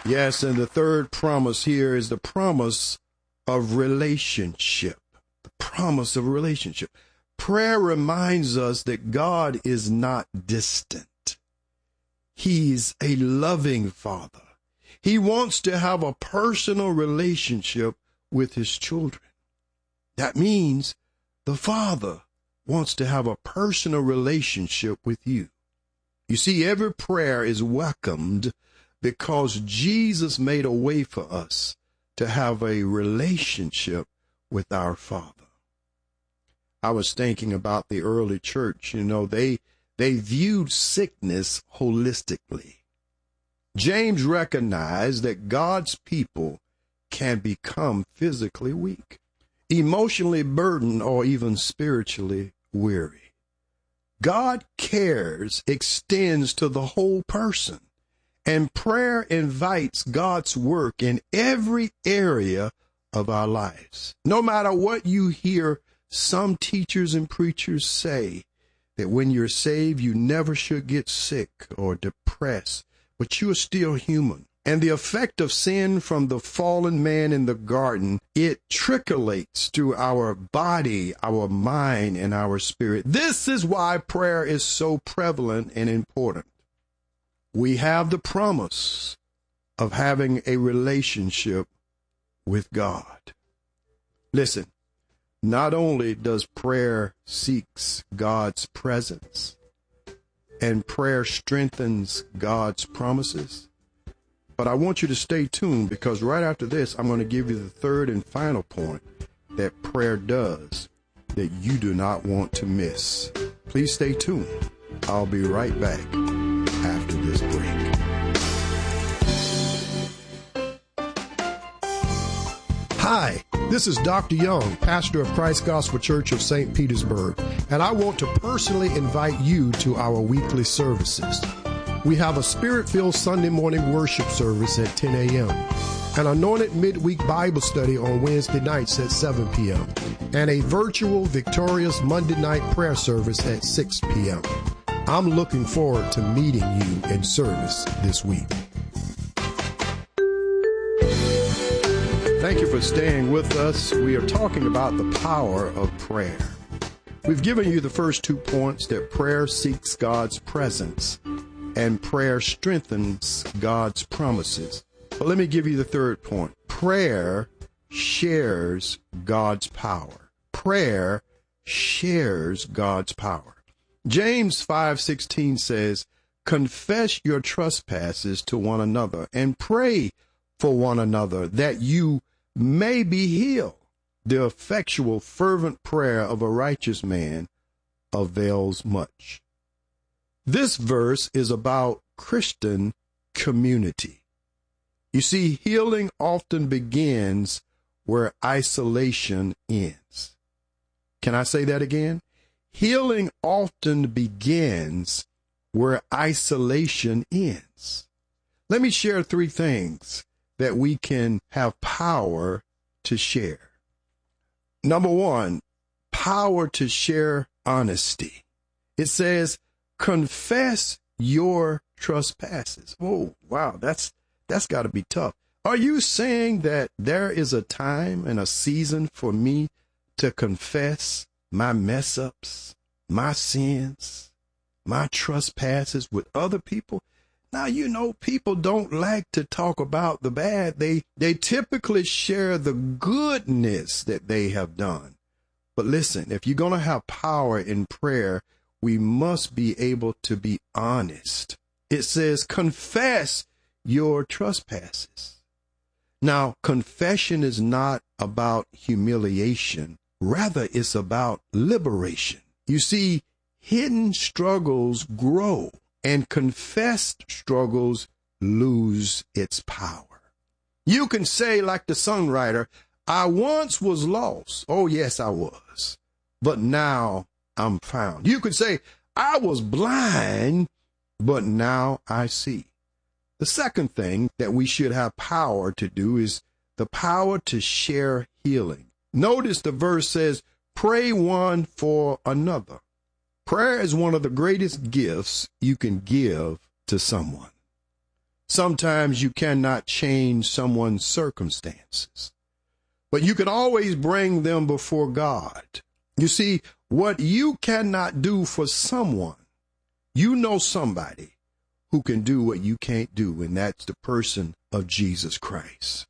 Yes, and the third promise here is the promise of relationship. The promise of relationship. Prayer reminds us that God is not distant. He's a loving Father. He wants to have a personal relationship with his children. That means the Father wants to have a personal relationship with you. You see, every prayer is welcomed because Jesus made a way for us to have a relationship with our Father. I was thinking about the early church. They viewed sickness holistically. James recognized that God's people can become physically weak, emotionally burdened, or even spiritually weary. God cares extends to the whole person, and prayer invites God's work in every area of our lives. No matter what you hear some teachers and preachers say, that when you're saved, you never should get sick or depressed, but you are still human. And the effect of sin from the fallen man in the garden, it trickles through our body, our mind, and our spirit. This is why prayer is so prevalent and important. We have the promise of having a relationship with God. Listen, not only does prayer seeks God's presence and prayer strengthens God's promises, but I want you to stay tuned, because right after this, I'm going to give you the third and final point that prayer does that you do not want to miss. Please stay tuned. I'll be right back after this break. Hi, this is Dr. Young, pastor of Christ Gospel Church of St. Petersburg, and I want to personally invite you to our weekly services. We have a Spirit-filled Sunday morning worship service at 10 a.m., an anointed midweek Bible study on Wednesday nights at 7 p.m., and a virtual victorious Monday night prayer service at 6 p.m. I'm looking forward to meeting you in service this week. Thank you for staying with us. We are talking about the power of prayer. We've given you the first 2 points, that prayer seeks God's presence and prayer strengthens God's promises. But let me give you the third point. Prayer shares God's power. Prayer shares God's power. James 5:16 says, confess your trespasses to one another and pray for one another that you may be healed. The effectual, fervent prayer of a righteous man avails much. This verse is about Christian community. You see, healing often begins where isolation ends. Can I say that again? Healing often begins where isolation ends. Let me share 3 things that we can have power to share. Number 1, power to share honesty. It says, confess your trespasses. Oh, wow, that's got to be tough. Are you saying that there is a time and a season for me to confess my mess ups, my sins, my trespasses with other people? Now, people don't like to talk about the bad. They typically share the goodness that they have done. But listen, if you're going to have power in prayer, we must be able to be honest. It says, confess your trespasses. Now, confession is not about humiliation. Rather, it's about liberation. You see, hidden struggles grow, and confessed struggles lose its power. You can say, like the songwriter, I once was lost. Oh, yes, I was. But now I'm found. You could say, I was blind, but now I see. The second thing that we should have power to do is the power to share healing. Notice the verse says, pray one for another. Prayer is one of the greatest gifts you can give to someone. Sometimes you cannot change someone's circumstances, but you can always bring them before God. You see, what you cannot do for someone, you know somebody who can do what you can't do, and that's the person of Jesus Christ.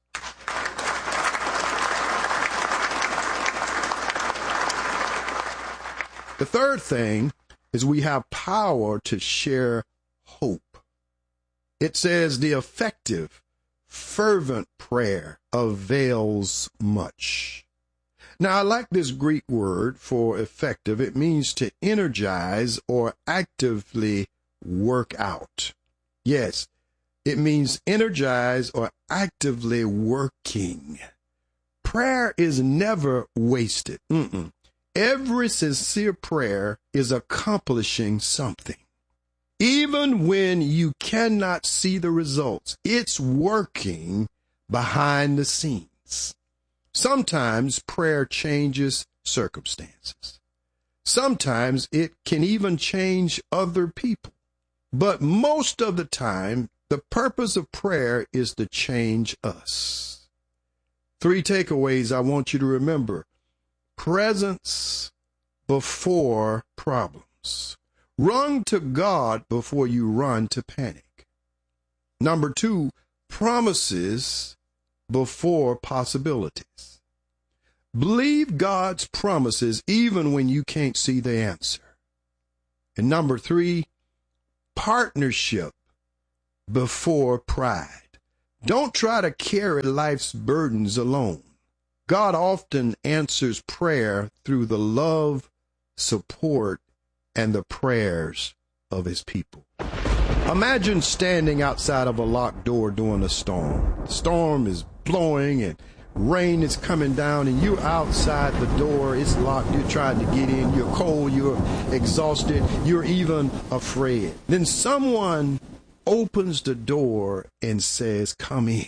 The third thing is we have power to share hope. It says the effective, fervent prayer avails much. Now, I like this Greek word for effective. It means to energize or actively work out. Yes, it means energize or actively working. Prayer is never wasted. Every sincere prayer is accomplishing something. Even when you cannot see the results, it's working behind the scenes. Sometimes prayer changes circumstances. Sometimes it can even change other people. But most of the time, the purpose of prayer is to change us. 3 takeaways I want you to remember. Presence before problems. Run to God before you run to panic. Number 2, promises before possibilities. Believe God's promises even when you can't see the answer. And number 3, partnership before pride. Don't try to carry life's burdens alone. God often answers prayer through the love, support, and the prayers of his people. Imagine standing outside of a locked door during a storm. The storm is blowing and rain is coming down and you're outside the door. It's locked. You're trying to get in. You're cold. You're exhausted. You're even afraid. Then someone opens the door and says, "Come in."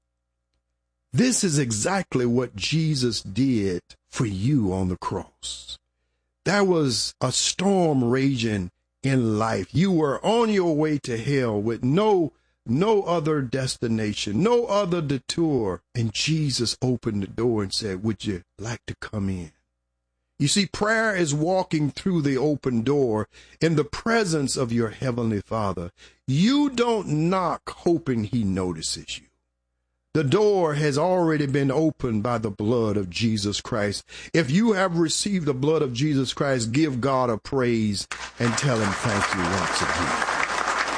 This is exactly what Jesus did for you on the cross. There was a storm raging in life. You were on your way to hell with no other destination, no other detour. And Jesus opened the door and said, "Would you like to come in?" You see, prayer is walking through the open door in the presence of your Heavenly Father. You don't knock hoping he notices you. The door has already been opened by the blood of Jesus Christ. If you have received the blood of Jesus Christ, give God a praise and tell him thank you once again.